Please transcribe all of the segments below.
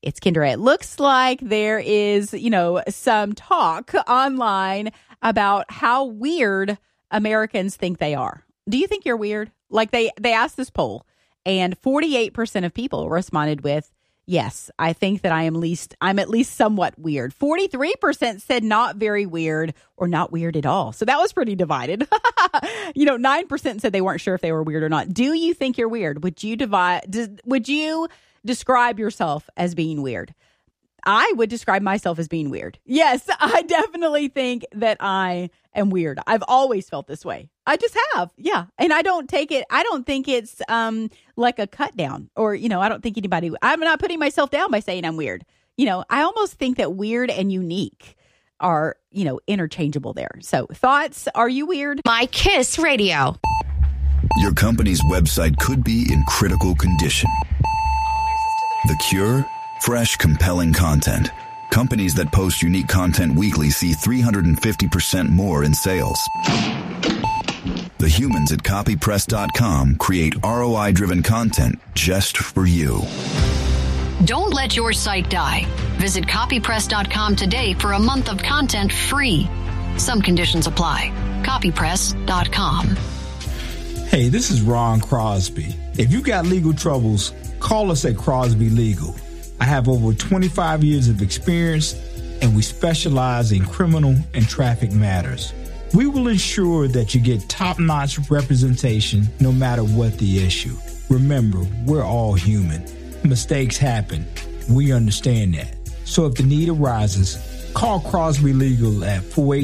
It's Kendra. It looks like there is, some talk online about how weird Americans think they are. Do you think you're weird? Like they asked this poll, and 48% of people responded with, yes, I think that I'm at least somewhat weird. 43% said not very weird or not weird at all. So that was pretty divided. 9% said they weren't sure if they were weird or not. Do you think you're weird? Would you describe yourself as being weird? I would describe myself as being weird. Yes, I definitely think that I am weird. I've always felt this way. I just have. Yeah. And I don't think it's like a cut down or, I don't think I'm not putting myself down by saying I'm weird. I almost think that weird and unique are, interchangeable there. So thoughts, are you weird? My Kiss Radio. Your company's website could be in critical condition. The cure? Fresh, compelling content. Companies that post unique content weekly see 350% more in sales. The humans at copypress.com create ROI-driven content just for you. Don't let your site die. Visit copypress.com today for a month of content free. Some conditions apply. Copypress.com. Hey, this is Ron Crosby. If you got legal troubles, call us at Crosby Legal. I have over 25 years of experience, and we specialize in criminal and traffic matters. We will ensure that you get top-notch representation no matter what the issue. Remember, we're all human. Mistakes happen. We understand that. So if the need arises, call Crosby Legal at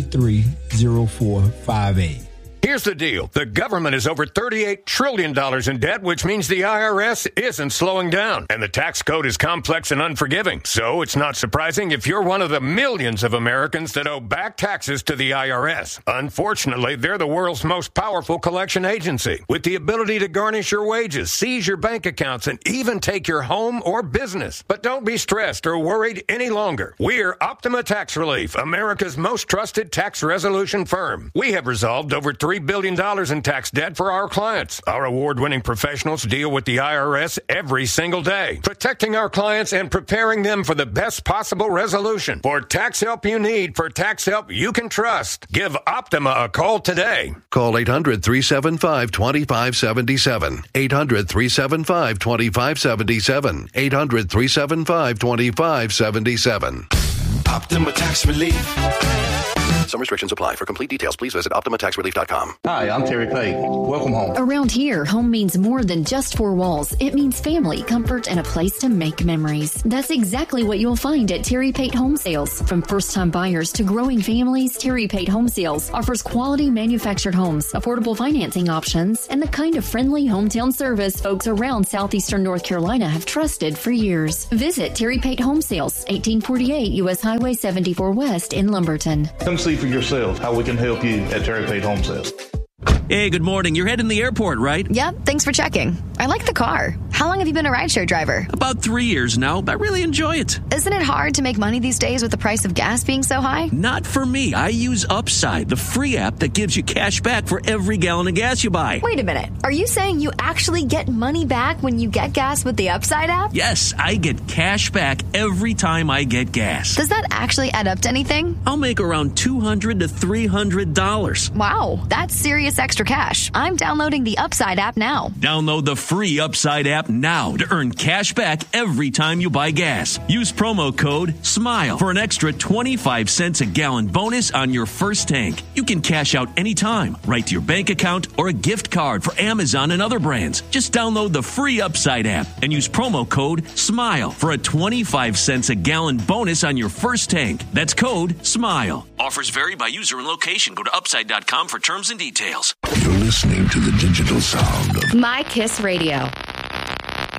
483-0458. Here's the deal. The government is over $38 trillion in debt, which means the IRS isn't slowing down. And the tax code is complex and unforgiving. So it's not surprising if you're one of the millions of Americans that owe back taxes to the IRS. Unfortunately, they're the world's most powerful collection agency, with the ability to garnish your wages, seize your bank accounts, and even take your home or business. But don't be stressed or worried any longer. We're Optima Tax Relief, America's most trusted tax resolution firm. We have resolved over $3 billion in tax debt for our clients. Our award-winning professionals deal with the IRS every single day, protecting our clients and preparing them for the best possible resolution. For tax help you need, for tax help you can trust, give Optima a call today. Call 800-375-2577. 800-375-2577. 800-375-2577. Optima Tax Relief. Some restrictions apply. For complete details, please visit OptimaTaxRelief.com. Hi, I'm Terry Pate. Welcome home. Around here, home means more than just four walls. It means family, comfort, and a place to make memories. That's exactly what you'll find at Terry Pate Home Sales. From first-time buyers to growing families, Terry Pate Home Sales offers quality manufactured homes, affordable financing options, and the kind of friendly hometown service folks around southeastern North Carolina have trusted for years. Visit Terry Pate Home Sales, 1848 U.S. Highway 74 West in Lumberton. Come see for yourself how we can help you at Terry Pate Home Sales. Hey, good morning. You're heading to the airport, right? Yep, thanks for checking. I like the car. How long have you been a rideshare driver? About 3 years now, but I really enjoy it. Isn't it hard to make money these days with the price of gas being so high? Not for me. I use Upside, the free app that gives you cash back for every gallon of gas you buy. Wait a minute. Are you saying you actually get money back when you get gas with the Upside app? Yes, I get cash back every time I get gas. Does that actually add up to anything? I'll make around $200 to $300. Wow, that's serious extra cash. I'm downloading the Upside app now. Download the free Upside app now to earn cash back every time you buy gas. Use promo code SMILE for an extra 25 cents a gallon bonus on your first tank. You can cash out anytime, right to your bank account or a gift card for Amazon and other brands. Just download the free Upside app and use promo code SMILE for a 25 cents a gallon bonus on your first tank. That's code SMILE. Offers vary by user and location. Go to upside.com for terms and details. You're listening to the digital sound of My Kiss Radio.